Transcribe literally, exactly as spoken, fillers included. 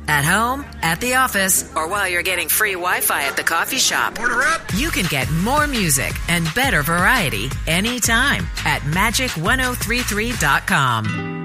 At home, at the office, or while you're getting free Wi-Fi at the coffee shop. Order up! You can get more music and better variety anytime at magic ten thirty-three dot com.